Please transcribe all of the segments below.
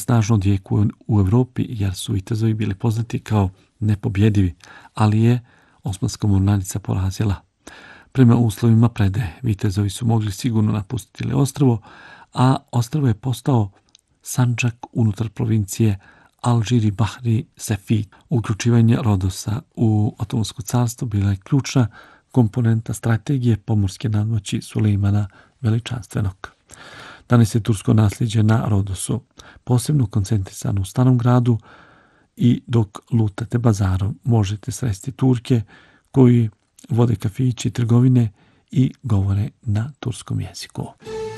snažno odjekuje u Europi jer su vitezovi bili poznati kao nepobjedivi, ali je Osmanska mornarica porazila. Prema uslovima predaje, vitezovi su mogli sigurno napustiti ostrvo, a ostrvo je postao sandžak unutar provincije Alžiri, Bahri, Sefid. Uključivanje Rodosa u Otomansko carstvo bila je ključna komponenta strategije pomorske nadmoći Sulejmana Veličanstvenog. Danas je tursko nasljeđe na Rodosu posebno koncentrisano u Starom gradu i dok lutate bazarom možete sresti Turke koji vode kafići, trgovine i govore na turskom jeziku.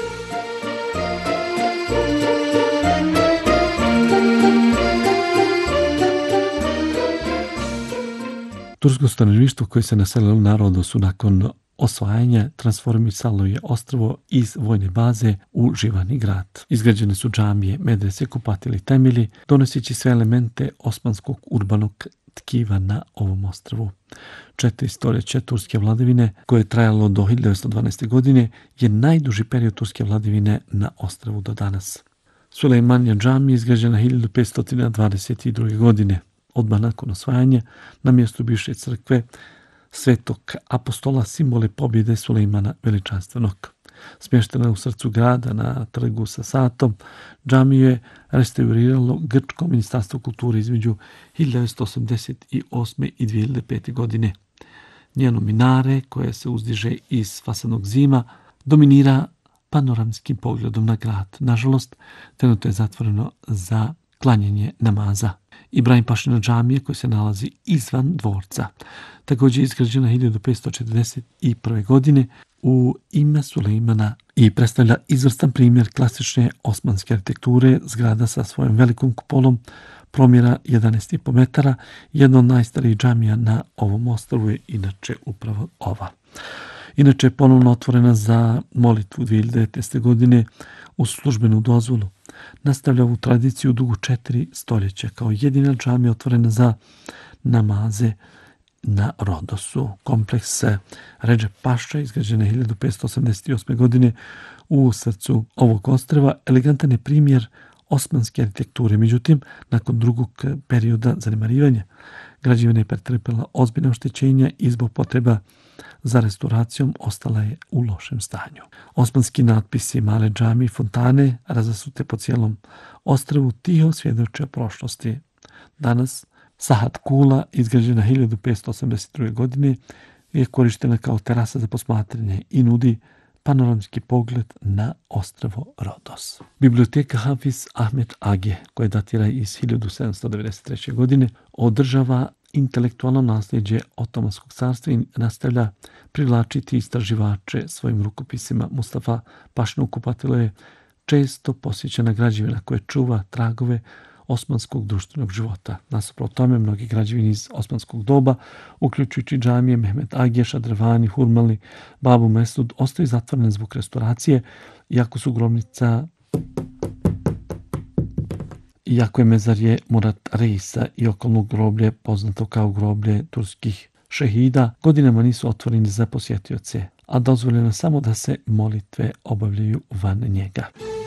Tursko stanovništvo koje se naselilo na Rodosu nakon osvajanja transformisalo je ostrvo iz vojne baze u živani grad. Izgrađene su džamije, medrese, kupatili, temelji, donoseći sve elemente osmanskog urbanog tkiva na ovom ostrvu. 4 stoljeća turske vladavine, koje je trajalo do 1912. godine, je najduži period turske vladavine na ostrvu do danas. Sulejmanija džamija izgrađena 1522. godine. Odmah nakon osvajanja, na mjestu bivše crkve Svetog apostola simbole pobjede Sulejmana Veličanstvenog. Smještena je u srcu grada na trgu sa Satom, džamiju je restauriralo Grčko ministarstvo kulture između 1988. i 2005. godine. Njeno minare, koje se uzdiže iz fasadnog zima, dominira panoramskim pogledom na grad. Nažalost, trenutno je zatvoreno za klanjanje namaza. Ibrahim Pašina džamije koja se nalazi izvan dvorca. Također je izgrađena 1541. godine u ime Sulejmana i predstavlja izvrstan primjer klasične osmanske arhitekture. Zgrada sa svojom velikom kupolom promjera 11,5 metara. Jedna od najstarijih džamija na ovom ostrvu je inače upravo ova. Inače je ponovno otvorena za molitvu 2019. godine uz službenu dozvolu. Nastavlja ovu tradiciju dugu 4 stoljeća kao jedina džamija otvorena za namaze na Rodosu. Kompleks Redžep Paša izgrađen je 1588. godine u srcu ovog ostrva. Elegantan je primjer osmanske arhitekture. Međutim, nakon drugog perioda zanemarivanja, građevina je pretrpela ozbiljna oštećenja i zbog potreba za restauracijom ostala je u lošem stanju. Osmanski natpisi, male džamije i fontane razasute po cijelom ostrvu tiho svjedoče o prošlosti. Danas Sahat Kula, izgrađena 1582. godine, je korištena kao terasa za posmatranje i nudi panoramski pogled na ostrvo Rodos. Biblioteka Hafiz Ahmed Age, koja datira iz 1793. godine, održava intelektualno nasljeđe Otomanskog carstva i nastavlja privlačiti istraživače svojim rukopisima. Mustafa Pašino kupatilo je često posjećena građevina koja čuva tragove osmanskog društvenog života. Nasuprot tome, mnogi građevine iz osmanskog doba, uključujući džamije Mehmet Agije, Šadrevani, Hurmali, Babu Mesud, ostaju zatvorene zbog restauracije, iako je mezarje Murat Reisa i okolno groblje, poznato kao groblje turskih šehida, godinama nisu otvoreni za posjetioce, a dozvoljeno samo da se molitve obavljaju van njega.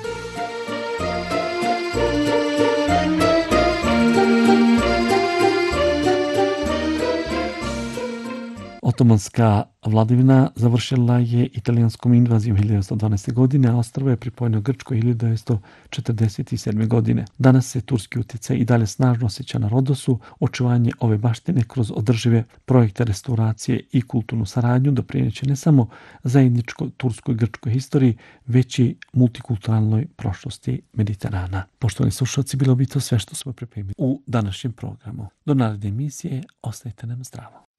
Otomanska vladavina završila je italijanskom invazijom 1912. godine, a ostrvo je pripojeno Grčkoj 1947. godine. Danas se turski utjecaj i dalje snažno osjeća na Rodosu. Očuvanje ove baštine kroz održive projekte restauracije i kulturnu saradnju doprineće ne samo zajedničkoj turskoj grčkoj historiji, već i multikulturalnoj prošlosti Mediterana. Poštovani slušalci, bilo bi to sve što smo pripremili u današnjem programu. Do naredne emisije, ostajte nam zdravo.